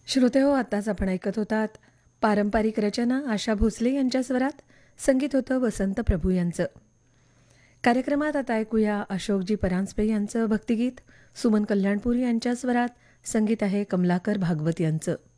श्रोतेहो, आताच आपण ऐकत होतात पारंपरिक रचना आशा भोसले यांच्या स्वरात. संगीत होतं वसंत प्रभू यांचं. कार्यक्रमात आता ऐकूया अशोकजी परांजपे यांचं भक्तिगीत. सुमन कल्याणपूर यांच्या स्वरात. संगीत आहे कमलाकर भागवत यांचं.